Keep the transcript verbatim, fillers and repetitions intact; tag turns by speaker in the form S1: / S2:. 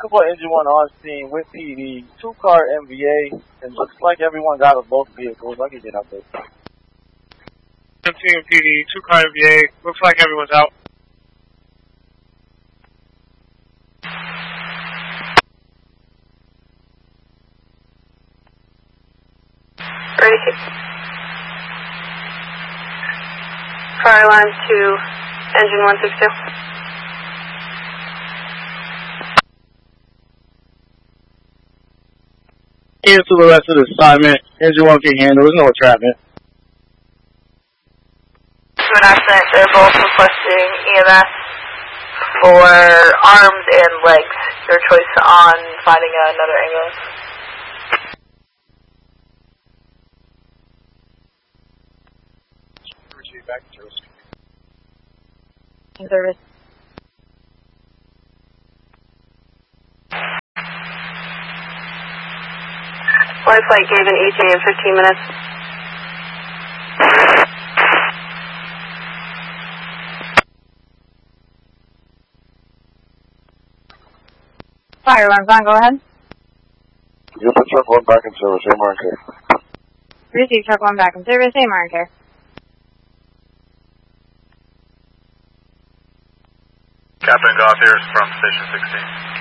S1: couple of engine one on scene with P D, two car M V A. It looks like everyone got of both vehicles. I can get up there.
S2: seventeen P D, two car M V A. Looks like everyone's out.
S3: Ready. Fire alarm to engine one six two.
S1: Cancel the rest of the assignment. Engine one can handle. There's no entrapment.
S3: To an accident, they're both requesting E M S for arms and legs. Your choice on finding another ambulance.
S2: Back to service.
S3: In service. Flight flight gave an E J in fifteen minutes. Fire alarm's on, go ahead.
S1: You put truck one back in service, A M R care.
S3: Receive truck one back in service, A M R care.
S4: Captain Goff here from Station sixteen.